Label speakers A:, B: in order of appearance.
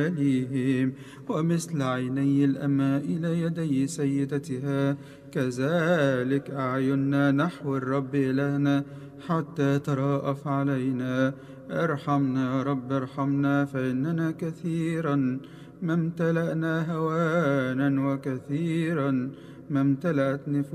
A: ليهم، ومثل عيني الأماء إلى يدي سيدتها كذلك أعيننا نحو الرب إلهنا حتى تراءف علينا. ارحمنا يا رب ارحمنا، فإننا كثيرا ما امتلأنا هوانا وكثيرا ما امتلأت نفوسنا